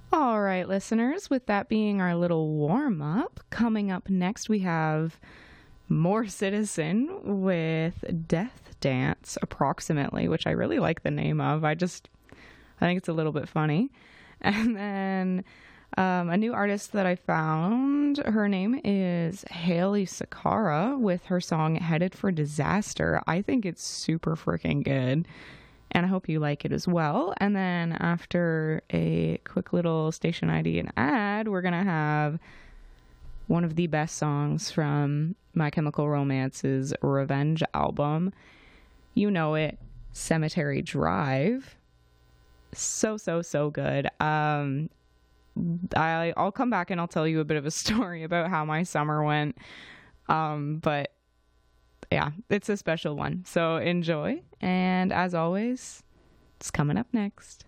All right, listeners, with that being our little warm up, coming up next we have more Citizen with Death Dance, approximately, which I really like the name of. I think it's a little bit funny. And then a new artist that I found, her name is Haley Sakara with her song Headed for Disaster. I think it's super freaking good, and I hope you like it as well. And then after a quick little station ID and ad, we're going to have one of the best songs from My Chemical Romance's Revenge album. You know it, Cemetery Drive. So good. I'll come back and I'll tell you a bit of a story about how my summer went. But yeah, it's a special one. So enjoy. And as always, it's coming up next.